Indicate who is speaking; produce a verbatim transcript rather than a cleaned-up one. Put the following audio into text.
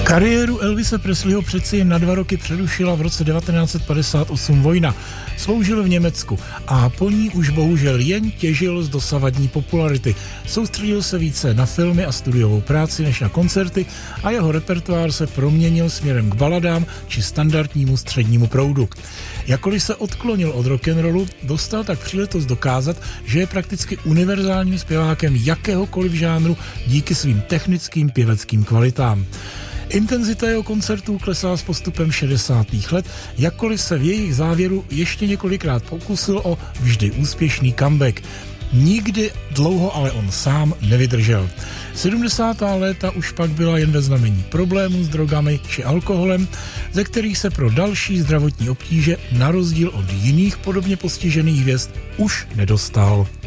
Speaker 1: Kariéru Elvise Presleyho přeci jen na dva roky přerušila v roce devatenáct set padesát osm vojna. Sloužil v Německu a po ní už bohužel jen těžil z dosavadní popularity. Soustředil se více na filmy a studiovou práci než na koncerty a jeho repertoár se proměnil směrem k baladám či standardnímu střednímu proudu. Jakkoliv se odklonil od rock'n'rollu, dostal tak příležitost dokázat, že je prakticky univerzálním zpěvákem jakéhokoliv žánru díky svým technickým pěveckým kvalitám. Intenzita jeho koncertů klesá s postupem šedesátých let, jakkoliv se v jejich závěru ještě několikrát pokusil o vždy úspěšný comeback. Nikdy dlouho ale on sám nevydržel. sedmdesátá léta už pak byla jen ve znamení problémů s drogami či alkoholem, ze kterých se pro další zdravotní obtíže na rozdíl od jiných podobně postižených hvězd už nedostal.